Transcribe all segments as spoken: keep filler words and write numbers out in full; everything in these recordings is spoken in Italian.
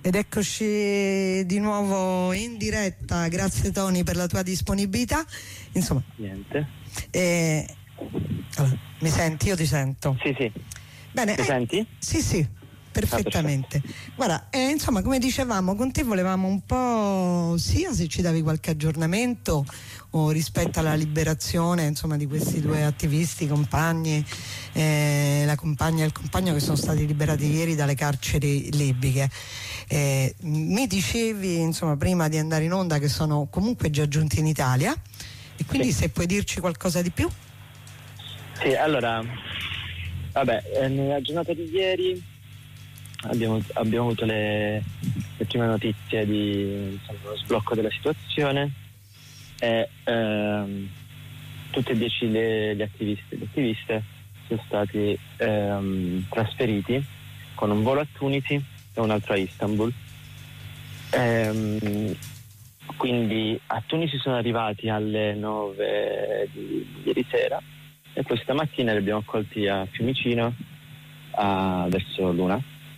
Ed eccoci di nuovo in diretta, grazie Tony per la tua disponibilità. Insomma, niente. Eh, allora, mi senti? Io ti sento. Sì, sì. Bene. Mi eh, senti? Sì, sì, perfettamente. Ah, Guarda, eh, insomma, come dicevamo, con te volevamo un po' sia se ci davi qualche aggiornamento o rispetto alla liberazione, insomma, di questi due attivisti, compagni, eh, la compagna e il compagno che sono stati liberati ieri dalle carceri libiche. Eh, mi dicevi, insomma, prima di andare in onda che sono comunque già giunti in Italia, e quindi sì. se puoi dirci qualcosa di più? Sì, allora, vabbè, eh, nella giornata di ieri abbiamo, abbiamo avuto le, le prime notizie di insomma, lo sblocco della situazione e ehm, tutti e dieci le, gli attivisti e le attiviste sono stati ehm, trasferiti con un volo a Tunisi e un altro a Istanbul. Ehm, quindi a Tunisi sono arrivati alle nove di ieri sera e poi stamattina li abbiamo accolti a Fiumicino a, verso l'una.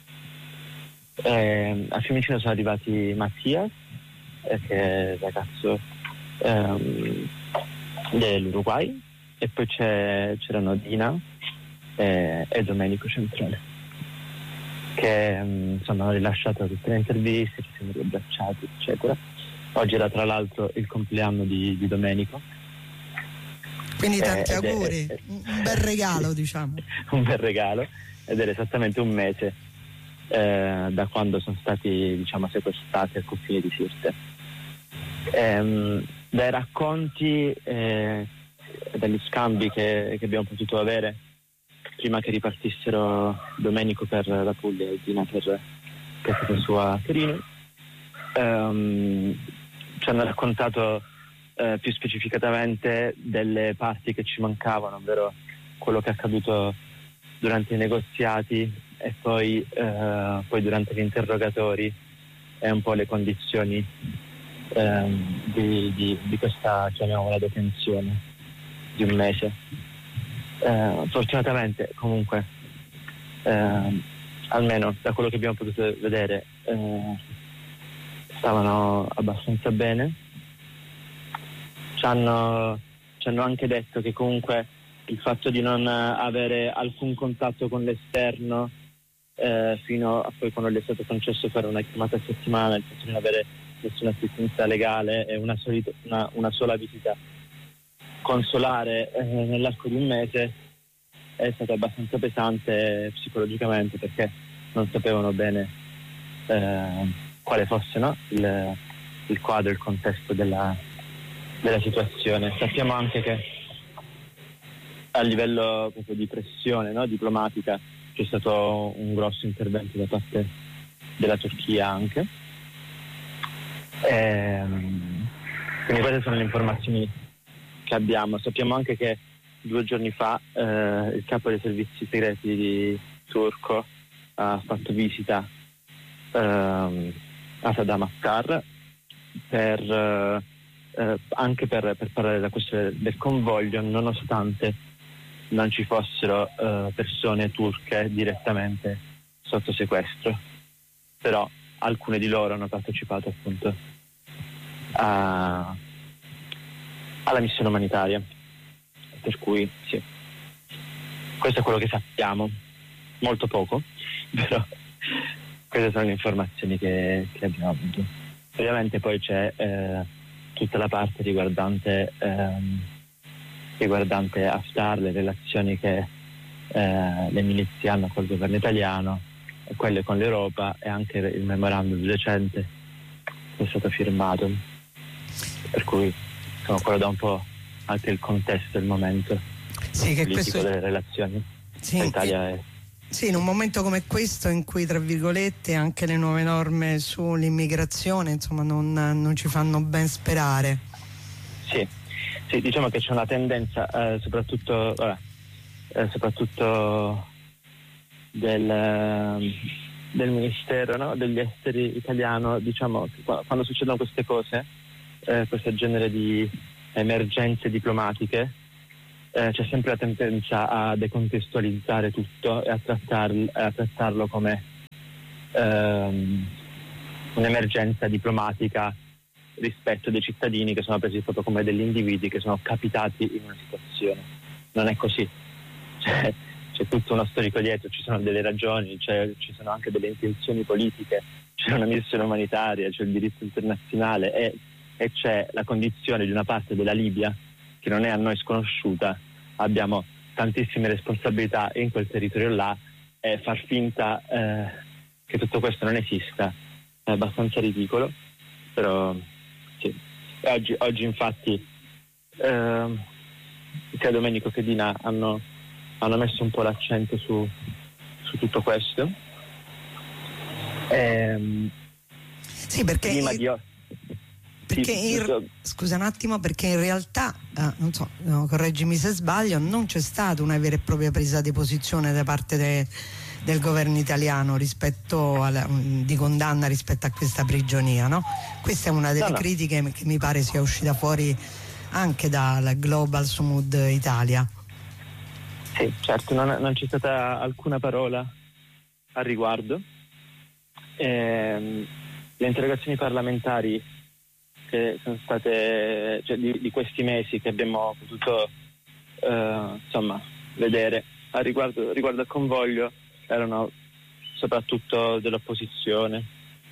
Eh, a Fiumicino sono arrivati Mattias, eh, che è il ragazzo ehm, dell'Uruguay, e poi c'è, c'erano Dina e, e Domenico Centrale, che mh, insomma hanno rilasciato tutte le interviste, ci siamo riabbracciati, eccetera. Oggi era tra l'altro il compleanno di, di Domenico. Quindi tanti eh, auguri, è, un bel regalo, diciamo. Un bel regalo, ed era esattamente un mese eh, da quando sono stati, diciamo, sequestrati al confine di Sirte. Ehm, dai racconti e eh, dagli scambi che, che abbiamo potuto avere prima che ripartissero Domenico per la Puglia e Dina per casa sua a Torino, ehm, ci hanno raccontato eh, più specificatamente delle parti che ci mancavano, ovvero quello che è accaduto durante i negoziati e poi, eh, poi durante gli interrogatori e un po' le condizioni eh, di, di, di questa, chiamiamola, detenzione di un mese. Eh, fortunatamente comunque eh, almeno da quello che abbiamo potuto vedere eh, stavano abbastanza bene. Ci hanno, ci hanno anche detto che comunque il fatto di non avere alcun contatto con l'esterno eh, fino a poi quando gli è stato concesso fare una chiamata a settimana, il fatto di non avere nessuna assistenza legale e una, solito, una, una sola visita consolare eh, nell'arco di un mese è stato abbastanza pesante psicologicamente, perché non sapevano bene eh, quale fosse, no? il, il quadro, il contesto della, della situazione. Sappiamo anche che a livello proprio di pressione, no? diplomatica, c'è stato un grosso intervento da parte della Turchia anche. E, quindi queste sono le informazioni che abbiamo. Sappiamo anche che due giorni fa eh, il capo dei servizi segreti di turco ha fatto visita eh, a Saddam Haftar per, eh, anche per, per parlare della questione del convoglio, nonostante non ci fossero eh, persone turche direttamente sotto sequestro. Però alcune di loro hanno partecipato appunto a, alla missione umanitaria, per cui sì, questo è quello che sappiamo, molto poco, però queste sono le informazioni che, che abbiamo avuto. Ovviamente poi c'è eh, tutta la parte riguardante ehm, riguardante Haftar, le relazioni che eh, le milizie hanno col governo italiano e quelle con l'Europa, e anche il memorandum recente che è stato firmato, per cui insomma quello dà un po' anche il contesto, il momento sì, che politico questo... delle relazioni sì, tra Italia e... Sì, in un momento come questo in cui, tra virgolette, anche le nuove norme sull'immigrazione insomma non, non ci fanno ben sperare. Sì, sì, diciamo che c'è una tendenza eh, soprattutto vabbè, eh, soprattutto del, eh, del Ministero, no? degli Esteri italiano, diciamo che quando succedono queste cose, eh, questo genere di emergenze diplomatiche, eh, c'è sempre la tendenza a decontestualizzare tutto e a, trattar, a trattarlo come ehm, un'emergenza diplomatica rispetto dei cittadini che sono presi proprio come degli individui che sono capitati in una situazione. Non è così, c'è, c'è tutto uno storico dietro, ci sono delle ragioni, c'è, ci sono anche delle intenzioni politiche, c'è una missione umanitaria, c'è il diritto internazionale e, e c'è la condizione di una parte della Libia che non è a noi sconosciuta. Abbiamo tantissime responsabilità in quel territorio là e far finta eh, che tutto questo non esista è abbastanza ridicolo, però sì. E oggi, oggi infatti eh, sia Domenico che Dina hanno, hanno messo un po' l'accento su, su tutto questo. E, sì, perché... prima di... Perché in, scusa un attimo, perché in realtà, eh, non so, no, correggimi se sbaglio, non c'è stata una vera e propria presa di posizione da parte de, del governo italiano rispetto alla, di condanna rispetto a questa prigionia, no? Questa è una delle no, no. critiche che mi pare sia uscita fuori anche dal Global Sumud Italia. Sì, certo, non, non c'è stata alcuna parola al riguardo. Eh, le interrogazioni parlamentari che sono state, cioè, di, di questi mesi che abbiamo potuto eh, insomma vedere a riguardo, riguardo al convoglio erano soprattutto dell'opposizione,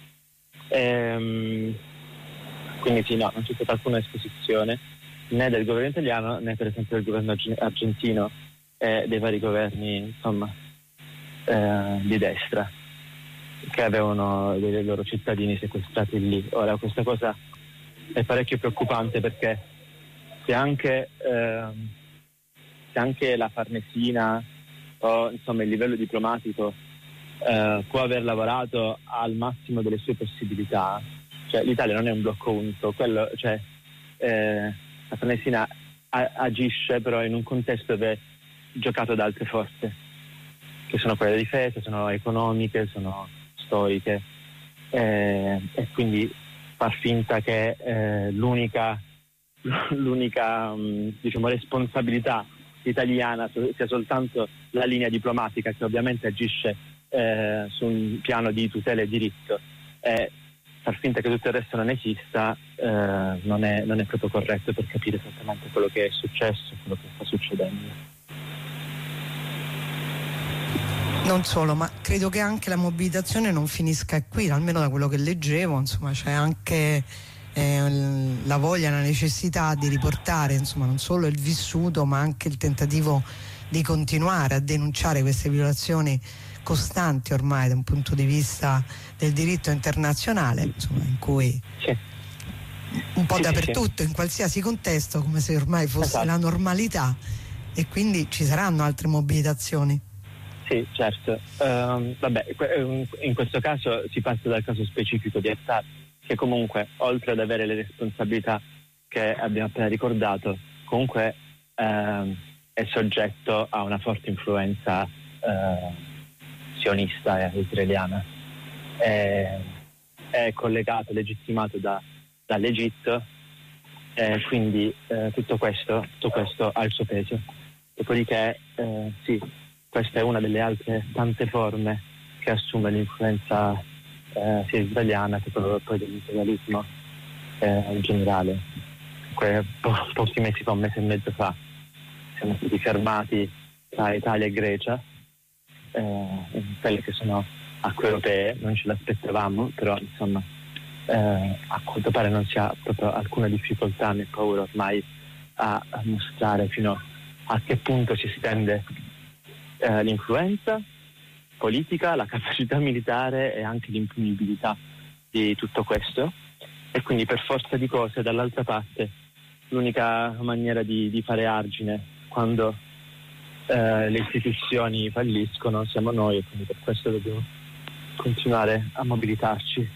e, quindi sì, no, non c'è stata alcuna esposizione né del governo italiano né per esempio del governo argentino e dei vari governi insomma eh, di destra che avevano dei loro cittadini sequestrati lì. Ora questa cosa è parecchio preoccupante perché se anche, eh, se anche la Farnesina o insomma il livello diplomatico eh, può aver lavorato al massimo delle sue possibilità, cioè l'Italia non è un blocco unico, quello, cioè, eh, la Farnesina a- agisce però in un contesto dove è giocato da altre forze, che sono quelle della difesa, sono economiche, sono storiche, eh, e quindi far finta che eh, l'unica, l'unica mh, diciamo, responsabilità italiana sia soltanto la linea diplomatica che ovviamente agisce eh, su un piano di tutela e diritto e far finta che tutto il resto non esista eh, non, è, non è proprio corretto per capire esattamente quello che è successo, quello che sta succedendo. Non solo, ma credo che anche la mobilitazione non finisca qui, almeno da quello che leggevo, insomma c'è anche eh, la voglia, la necessità di riportare insomma non solo il vissuto ma anche il tentativo di continuare a denunciare queste violazioni costanti ormai da un punto di vista del diritto internazionale, insomma in cui sì. un po' sì, dappertutto, sì. in qualsiasi contesto, come se ormai fosse esatto. la normalità, e quindi ci saranno altre mobilitazioni. Sì, certo. Um, vabbè, in questo caso si passa dal caso specifico di Haftar, che comunque, oltre ad avere le responsabilità che abbiamo appena ricordato, comunque um, è soggetto a una forte influenza uh, sionista e israeliana. È, è collegato, legittimato da, dall'Egitto, e quindi eh, tutto questo, tutto questo ha il suo peso. Dopodiché, eh, sì, questa è una delle altre tante forme che assume l'influenza eh, sia israeliana che poi dell'imperialismo eh, in generale. Que- po- pochi mesi fa, un mese e mezzo fa, siamo stati fermati tra Italia e Grecia, eh, quelle che sono acque europee, non ce l'aspettavamo, però insomma eh, a quanto pare non si ha proprio alcuna difficoltà né paura ormai a, a mostrare fino a che punto si estende Eh, l'influenza politica, la capacità militare e anche l'impunibilità di tutto questo, e quindi per forza di cose dall'altra parte l'unica maniera di, di fare argine quando eh, le istituzioni falliscono siamo noi, e quindi per questo dobbiamo continuare a mobilitarci.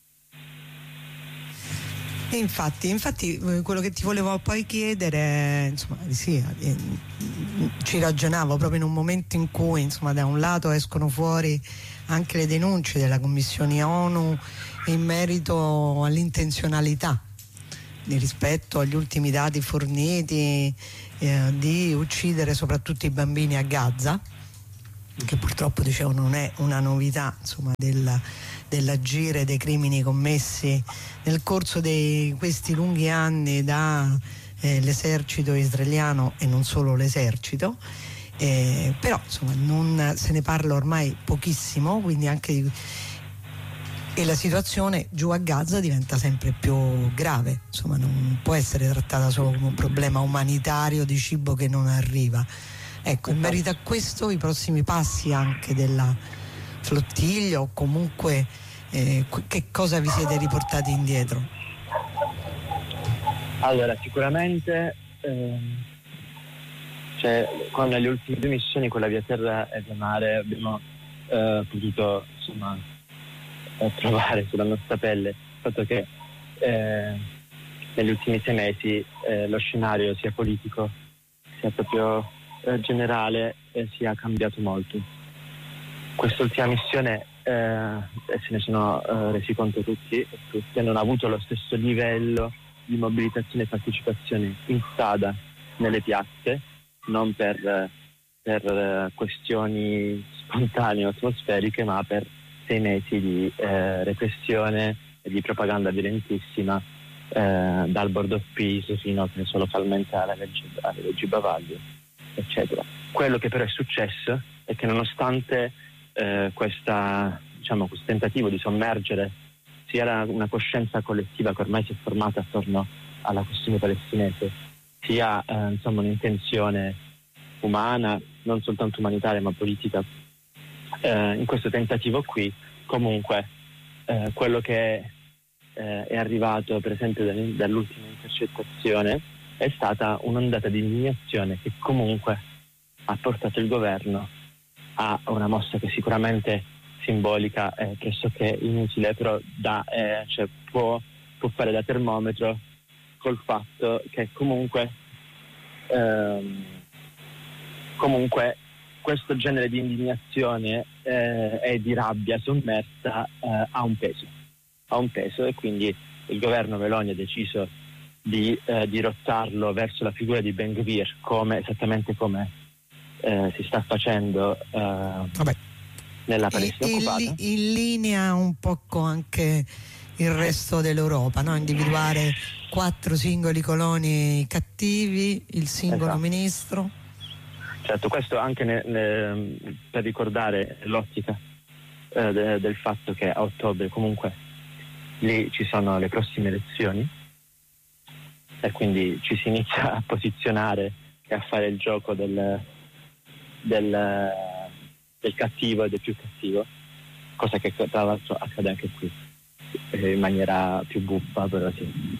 E infatti, infatti quello che ti volevo poi chiedere, insomma, sì, ci ragionavo proprio in un momento in cui, insomma, da un lato escono fuori anche le denunce della Commissione ONU in merito all'intenzionalità rispetto agli ultimi dati forniti eh, di uccidere soprattutto i bambini a Gaza, che purtroppo dicevo non è una novità insomma del, dell'agire dei crimini commessi nel corso di questi lunghi anni da eh, l'esercito israeliano e non solo l'esercito. Eh, però insomma non se ne parla ormai pochissimo, quindi anche di, e la situazione giù a Gaza diventa sempre più grave, insomma non può essere trattata solo come un problema umanitario di cibo che non arriva. Ecco, in merito a questo i prossimi passi anche della flottiglia o comunque eh, che cosa vi siete riportati indietro? Allora, sicuramente ehm... Cioè, con le ultime due missioni, con la via terra e via mare, abbiamo eh, potuto insomma eh, trovare sulla nostra pelle il fatto che eh, negli ultimi sei mesi eh, lo scenario sia politico sia proprio eh, generale eh, sia cambiato molto. Quest'ultima missione eh, se ne sono eh, resi conto tutti, tutti non ha avuto lo stesso livello di mobilitazione e partecipazione in strada, nelle piazze, non per, per questioni spontanee o atmosferiche, ma per sei mesi di eh, repressione e di propaganda violentissima eh, dal Board of Peace fino che solo localmente alla legge, alla legge Bavaglio, eccetera. Quello che però è successo è che nonostante eh, questa, diciamo, questo tentativo di sommergere sia la, una coscienza collettiva che ormai si è formata attorno alla questione palestinese, sia eh, insomma un'intenzione umana, non soltanto umanitaria ma politica, eh, in questo tentativo qui comunque eh, quello che eh, è arrivato per esempio dall'ultima intercettazione è stata un'ondata di indignazione che comunque ha portato il governo a una mossa che sicuramente simbolica è pressoché inutile, però da, eh, cioè può, può fare da termometro col fatto che comunque ehm, comunque questo genere di indignazione eh, e di rabbia sommersa eh, ha un peso ha un peso e quindi il governo Meloni ha deciso di eh, dirottarlo verso la figura di Ben Gvir, come esattamente come eh, si sta facendo eh, Vabbè. nella Palestina in, occupata, in, in linea un po' con anche il resto dell'Europa, no? Individuare quattro singoli coloni cattivi, il singolo esatto. ministro. Certo, questo anche ne, ne, per ricordare l'ottica eh, de, del fatto che a ottobre comunque lì ci sono le prossime elezioni e quindi ci si inizia a posizionare e a fare il gioco del, del, del cattivo e del più cattivo, cosa che tra l'altro accade anche qui in maniera più buffa, però sì.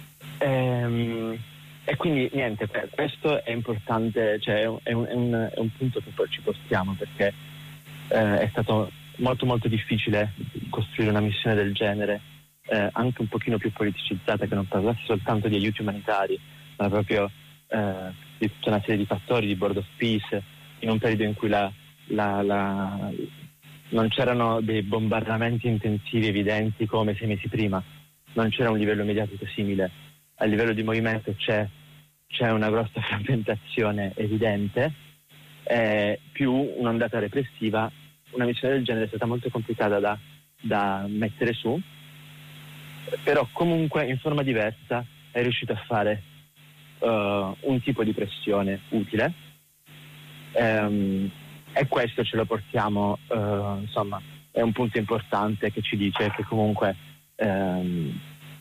Ehm, e quindi niente, questo è importante, cioè è un, è un, è un, è un punto che poi ci portiamo, perché eh, è stato molto molto difficile costruire una missione del genere, eh, anche un pochino più politicizzata, che non parlasse soltanto di aiuti umanitari, ma proprio eh, di tutta una serie di fattori, di Board of Peace, in un periodo in cui la, la, la non c'erano dei bombardamenti intensivi evidenti come sei mesi prima, non c'era un livello mediatico simile, a livello di movimento c'è, c'è una grossa frammentazione evidente, eh, più un'ondata repressiva. Una missione del genere è stata molto complicata da, da mettere su, però comunque in forma diversa è riuscito a fare uh, un tipo di pressione utile. Um, E questo ce lo portiamo, eh, insomma, è un punto importante che ci dice che comunque ehm,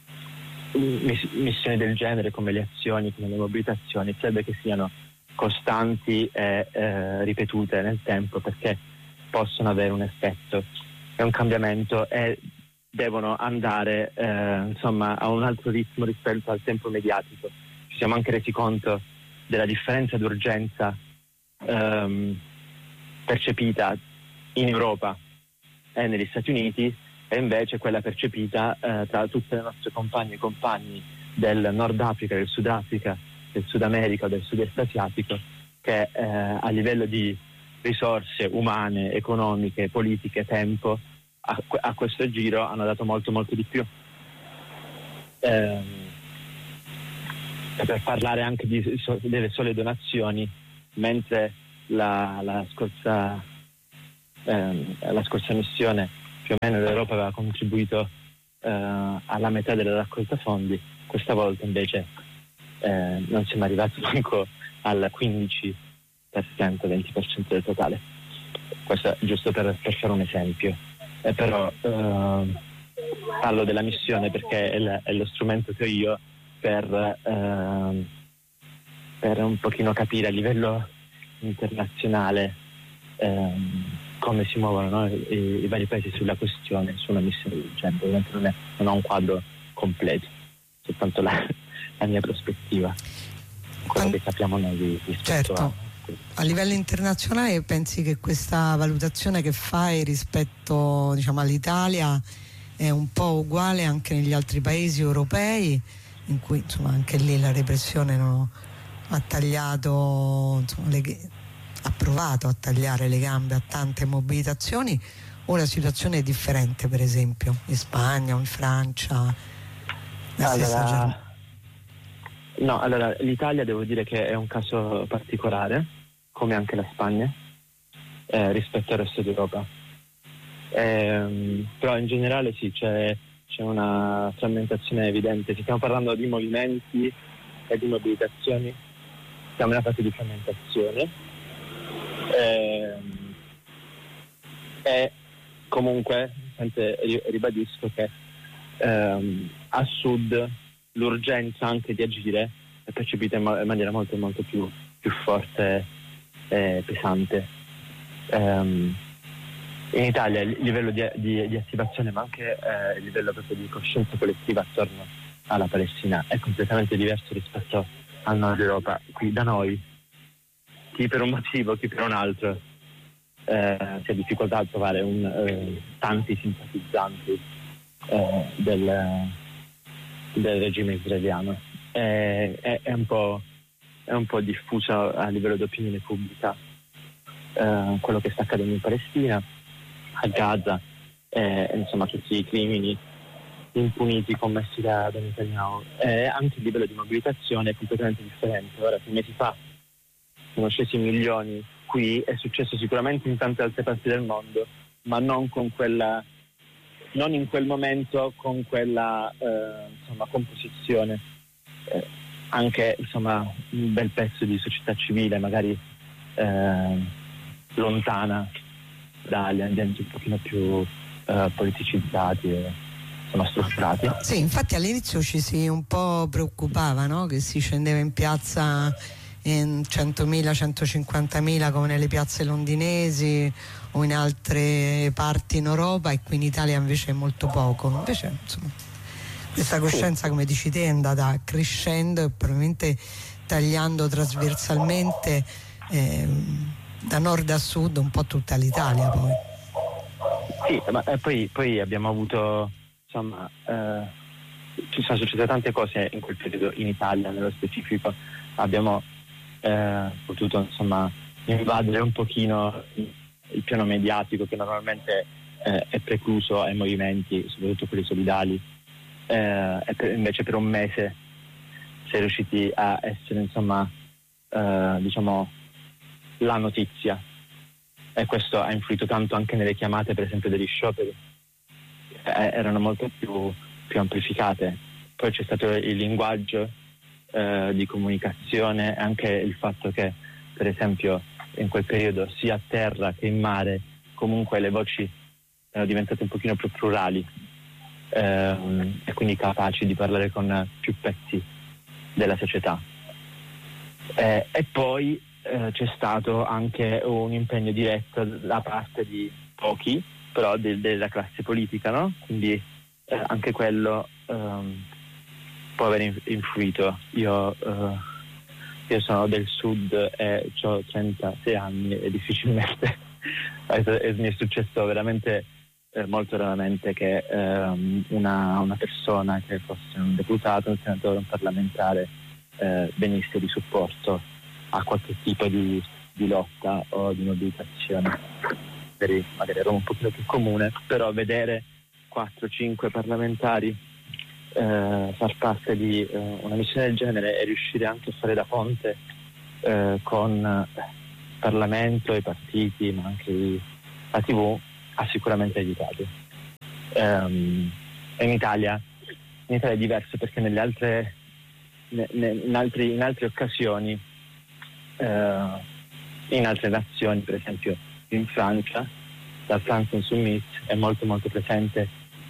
miss- missioni del genere, come le azioni, come le mobilitazioni, serve che siano costanti e eh, ripetute nel tempo, perché possono avere un effetto e un cambiamento e devono andare eh, insomma a un altro ritmo rispetto al tempo mediatico. Ci siamo anche resi conto della differenza d'urgenza ehm, percepita in Europa e negli Stati Uniti, e invece quella percepita eh, tra tutte le nostre compagne e compagni del Nord Africa, del Sud Africa, del Sud America, del Sud-Est asiatico, che eh, a livello di risorse umane, economiche, politiche, tempo, a, a questo giro hanno dato molto molto di più. Ehm, e per parlare anche di, delle sole donazioni, mentre La, la, scorsa, ehm, la scorsa missione più o meno l'Europa aveva contribuito eh, alla metà della raccolta fondi, questa volta invece eh, non siamo arrivati manco al quindici per cento, venti per cento del totale. Questo è giusto per, per fare un esempio. Eh, però eh, parlo della missione perché è, la, è lo strumento che ho io per, eh, per un pochino capire a livello internazionale ehm, come si muovono, no, i, i vari paesi sulla questione, su una missione del genere. Ovviamente non, è, non ho un quadro completo, soltanto la, la mia prospettiva, quello che sappiamo noi rispetto certo. a... A livello internazionale pensi che questa valutazione che fai rispetto, diciamo, all'Italia è un po' uguale anche negli altri paesi europei, in cui insomma anche lì la repressione non ha tagliato, insomma, le, ha provato a tagliare le gambe a tante mobilitazioni, o la situazione è differente per esempio in Spagna o in Francia? La stessa allora, no, allora l'Italia devo dire che è un caso particolare, come anche la Spagna, eh, rispetto al resto d'Europa. Eh, però in generale sì, c'è, c'è una frammentazione evidente. Se stiamo parlando di movimenti e di mobilitazioni, siamo in una fase di frammentazione. Eh, e comunque sempre ribadisco che ehm, a sud l'urgenza anche di agire è percepita in, ma- in maniera molto molto più, più forte e pesante. Um, in Italia il livello di, di, di attivazione, ma anche eh, il livello proprio di coscienza collettiva attorno alla Palestina è completamente diverso rispetto al nord Europa. Qui da noi, chi per un motivo, chi per un altro, eh, si ha difficoltà a trovare un, eh, tanti simpatizzanti eh, del, del regime israeliano. È, è, è, un po', è un po' diffuso a livello di opinione pubblica eh, quello che sta accadendo in Palestina, a Gaza, eh, insomma tutti i crimini impuniti commessi da, da Netanyahu. Eh, anche il livello di mobilitazione è completamente differente. Ora, sei mesi fa sono scesi milioni qui, è successo sicuramente in tante altre parti del mondo, ma non con quella, non in quel momento con quella eh, insomma composizione. Eh, anche insomma un bel pezzo di società civile, magari eh, lontana dagli ambienti un pochino più eh, politicizzati e insomma strutturati. Sì, infatti all'inizio ci si un po' preoccupava, no? Che si scendeva in piazza in centomila, centocinquantamila come nelle piazze londinesi o in altre parti in Europa, e qui in Italia invece è molto poco. Invece insomma questa coscienza, come dici te, è andata crescendo e probabilmente tagliando trasversalmente ehm, da nord a sud un po' tutta l'Italia poi. Sì, ma eh, poi, poi abbiamo avuto insomma eh, ci sono successe tante cose in quel periodo in Italia nello specifico. Abbiamo eh, potuto insomma invadere un pochino il piano mediatico che normalmente eh, è precluso ai movimenti, soprattutto quelli solidali, eh, e per, invece per un mese si è riusciti a essere insomma eh, diciamo la notizia, e questo ha influito tanto anche nelle chiamate per esempio degli scioperi, eh, erano molto più, più amplificate. Poi c'è stato il linguaggio eh, di comunicazione, anche il fatto che per esempio in quel periodo sia a terra che in mare comunque le voci erano diventate un pochino più plurali ehm, e quindi capaci di parlare con più pezzi della società. Eh, e poi eh, c'è stato anche un impegno diretto da parte di pochi, però de- della classe politica, no? Quindi eh, anche quello ehm, può aver in- influito. Io, eh, io sono del sud e ho trentasei anni e difficilmente mi è successo veramente eh, molto raramente che ehm, una, una persona che fosse un deputato, un senatore, un parlamentare eh, venisse di supporto a qualche tipo di, di lotta o di mobilitazione. Magari era un pochino più comune, però vedere quattro cinque parlamentari eh, far parte di eh, una missione del genere e riuscire anche a fare da ponte eh, con il Parlamento, i partiti, ma anche la tivù, ha sicuramente aiutato. Um, in Italia in Italia è diverso, perché nelle altre ne, ne, in, altri, in altre occasioni uh, in altre nazioni, per esempio in Francia, la France Insoumise è molto molto presente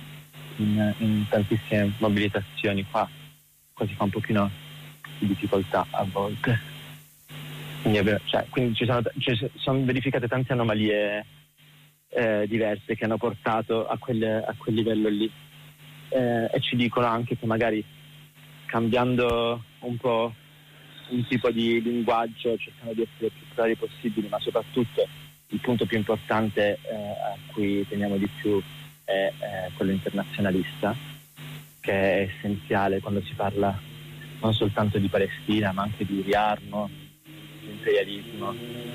in, in tantissime mobilitazioni. Qua quasi fa un pochino di difficoltà a volte, quindi, cioè, quindi ci sono, ci sono verificate tante anomalie eh, diverse che hanno portato a quel, a quel livello lì, eh, e ci dicono anche che magari cambiando un po' un tipo di linguaggio cercano di essere più chiari possibili, ma soprattutto il punto più importante eh, a cui teniamo di più è, è quello internazionalista, che è essenziale quando si parla non soltanto di Palestina ma anche di riarmo, di imperialismo.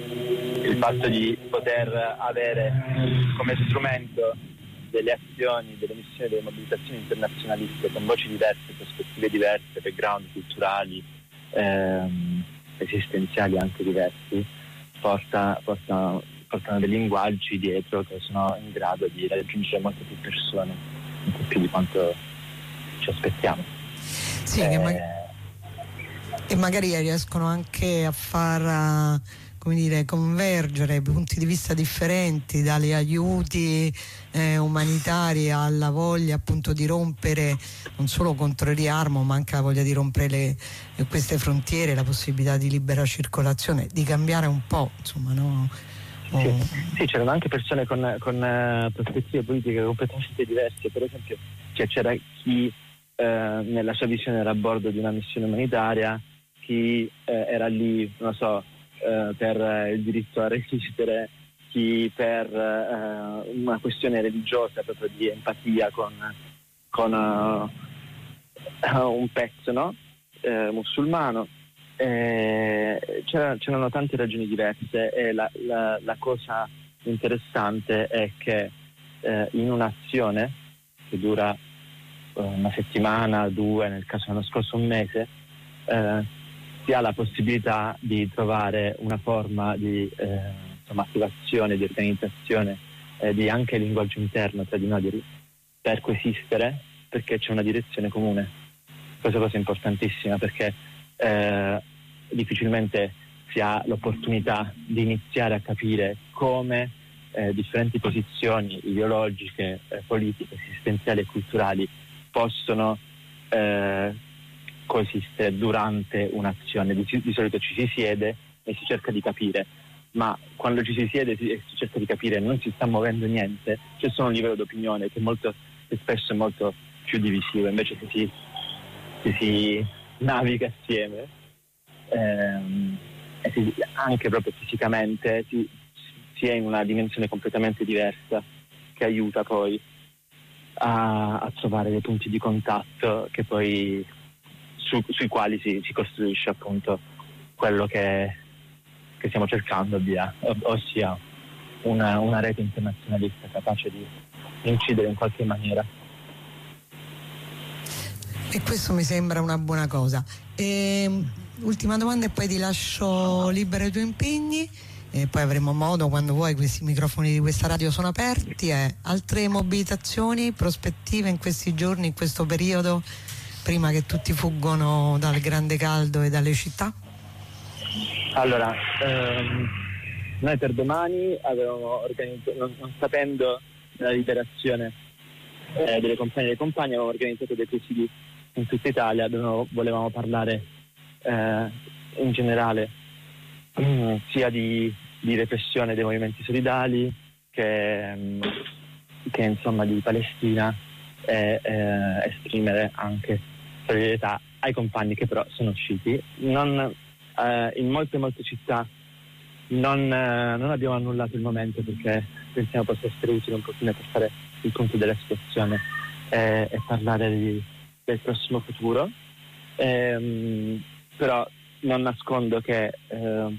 Il fatto di poter avere come strumento delle azioni, delle missioni, delle mobilitazioni internazionaliste con voci diverse, prospettive diverse, background culturali, ehm, esistenziali anche diversi, porta, porta, portano dei linguaggi dietro che sono in grado di raggiungere molte più persone, molto più di quanto ci aspettiamo. Sì, eh, che, ma- che magari riescono anche a far, come dire, convergere punti di vista differenti, dagli aiuti eh, umanitari alla voglia appunto di rompere non solo contro il riarmo, ma anche la voglia di rompere le, queste frontiere, la possibilità di libera circolazione, di cambiare un po', insomma, no? Oh. Sì, sì, c'erano anche persone con, con uh, prospettive politiche completamente diverse. Per esempio, cioè, c'era chi uh, nella sua visione era a bordo di una missione umanitaria, chi uh, era lì, non so, uh, per il diritto a resistere, chi per uh, una questione religiosa, proprio di empatia con, con uh, un pezzo, no? uh, musulmano. Eh, c'erano, c'erano tante ragioni diverse, e la, la, la cosa interessante è che eh, in un'azione che dura eh, una settimana, due, nel caso dell'anno scorso un mese, eh, si ha la possibilità di trovare una forma di eh, insomma, attivazione, di organizzazione, eh, di anche linguaggio interno tra di noi per coesistere, perché c'è una direzione comune. Questa cosa è importantissima, perché Eh, difficilmente si ha l'opportunità di iniziare a capire come eh, differenti posizioni ideologiche, eh, politiche, esistenziali e culturali possono eh, coesistere durante un'azione. Di, di solito ci si siede e si cerca di capire, ma quando ci si siede e si, si cerca di capire non si sta muovendo niente, c'è solo un livello di opinione che, molto, che spesso è molto più divisivo. Invece se si, se si naviga assieme, ehm, e si, anche proprio fisicamente si, si è in una dimensione completamente diversa, che aiuta poi a, a trovare dei punti di contatto che poi su, sui quali si, si costruisce appunto quello che, che stiamo cercando, via, ossia una, una rete internazionalista capace di incidere in qualche maniera. E questo mi sembra una buona cosa. E, ultima domanda e poi ti lascio libero i tuoi impegni, e poi avremo modo, quando vuoi, questi microfoni di questa radio sono aperti. Eh. Altre mobilitazioni, prospettive in questi giorni, in questo periodo, prima che tutti fuggono dal grande caldo e dalle città? Allora, ehm, noi per domani avevamo organizzato, non, non sapendo della liberazione eh, delle compagne e dei compagni, avevamo organizzato dei presidi in tutta Italia, dove volevamo parlare eh, in generale mh, sia di, di repressione dei movimenti solidali che, mh, che insomma di Palestina, e eh, esprimere anche solidarietà ai compagni che però sono usciti. Non, eh, in molte molte città non, eh, non abbiamo annullato il momento, perché pensiamo possa essere utile un pochino per fare il punto della situazione e, e parlare di del prossimo futuro, ehm, però non nascondo che eh,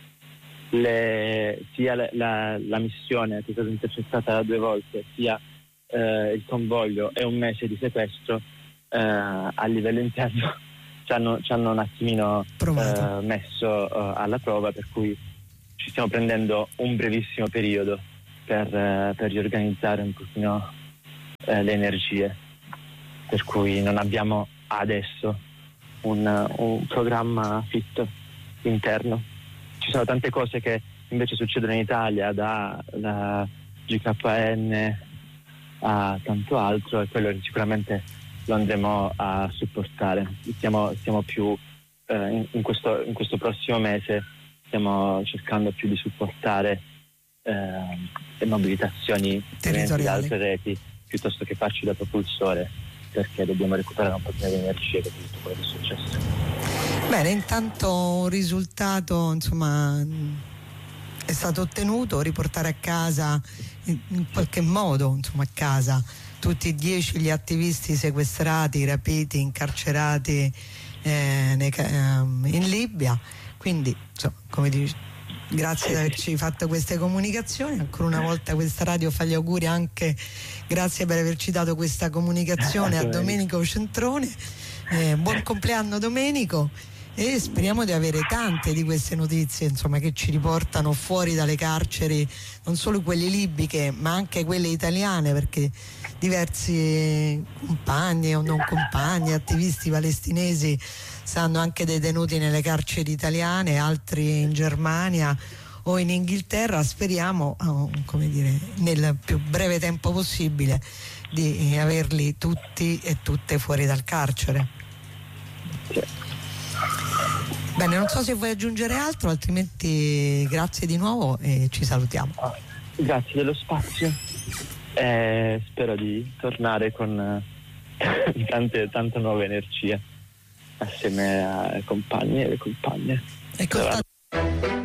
le, sia la, la, la missione che è stata intercettata due volte, sia eh, il convoglio e un mese di sequestro eh, a livello interno ci hanno, ci hanno un attimino eh, messo eh, alla prova, per cui ci stiamo prendendo un brevissimo periodo per, eh, per riorganizzare un pochino eh, le energie, per cui non abbiamo adesso un, un programma fit interno. Ci sono tante cose che invece succedono in Italia, da, da G K N a tanto altro, e quello sicuramente lo andremo a supportare. Stiamo, stiamo più eh, in, in, questo, in questo prossimo mese stiamo cercando più di supportare eh, le mobilitazioni da altre reti piuttosto che farci da propulsore, perché dobbiamo recuperare un po' di energie per tutto quello che è successo. Bene, intanto un risultato insomma è stato ottenuto, riportare a casa in, in qualche modo insomma a casa tutti e dieci gli attivisti sequestrati, rapiti, incarcerati eh, nei, eh, in Libia, quindi insomma, come dici, grazie di averci fatto queste comunicazioni. Ancora una volta questa radio fa gli auguri, anche grazie per averci dato questa comunicazione a Domenico Centrone. Eh, buon compleanno Domenico, e speriamo di avere tante di queste notizie insomma che ci riportano fuori dalle carceri, non solo quelle libiche ma anche quelle italiane, perché diversi compagni o non compagni, attivisti palestinesi stanno anche detenuti nelle carceri italiane, altri in Germania o in Inghilterra. Speriamo, oh, come dire, nel più breve tempo possibile di averli tutti e tutte fuori dal carcere. Bene, non so se vuoi aggiungere altro, altrimenti grazie di nuovo e ci salutiamo. Grazie dello spazio, eh, spero di tornare con eh, tante, tante nuove energie assieme ai compagni e alle compagne. E con tanta